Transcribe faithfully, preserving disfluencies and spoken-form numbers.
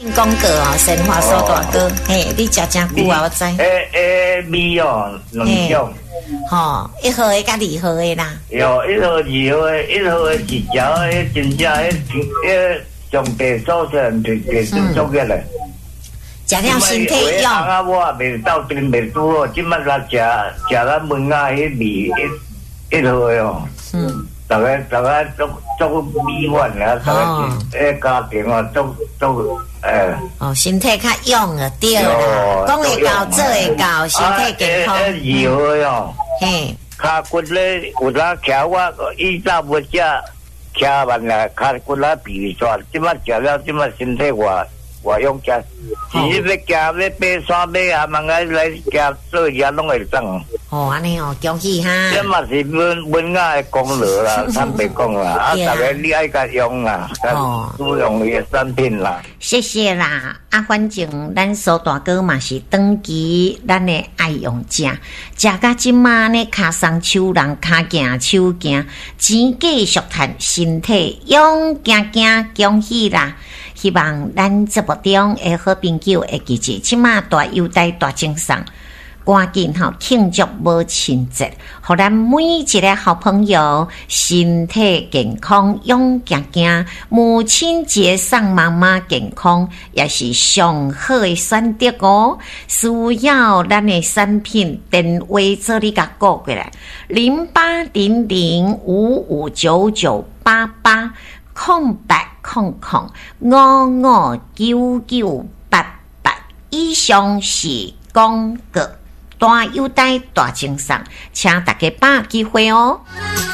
讲过哦，神华素大哥，嘿，你食真久啊，我知。 诶诶，米哦，两种。 吼，一号的甲二号的啦。 有一号、二号的，一号的是条诶，真正诶，诶，上地所成地地做做起来。 食了身体用。 啊，我也未到阵未拄好，即摆来食食咱门啊，迄味一一号的哦。嗯。大家大家做做米饭啊，大家诶家庭啊，做做诶。 哦，身体较勇啊，对啦。讲会到做会到，身体健康。 诶，二号哦。嘿。骹骨咧，有当徛我以前要食徛慢啦，骹骨啦皮刷，即摆食了，即摆身体我。我用家，是要加要爬山爬啊，慢慢来加做嘢拢会当。 哦，安尼哦，恭喜哈！ 这嘛是文文雅的功劳啦，坦白讲啦，啊，大家你爱甲用啦，哦，使用伊的产品啦。 谢谢啦，啊，反正咱苏大哥嘛是长期咱的爱用者，食到即马呢，骹松手人骹行手行，钱继续赚，身体勇行行，恭喜啦！希望咱节目中的好朋友会记住，即马大优待大精神，赶紧吼庆祝母亲节，互咱每一个好朋友身体健康，勇行行。母亲节送妈妈健康，也是上好的选择哦。需要咱的产品电话做你甲顾过来，零八零零五五九九八八。空白空空五五九九八八，以上是广告，大优待大精神，请大家把握机会哦。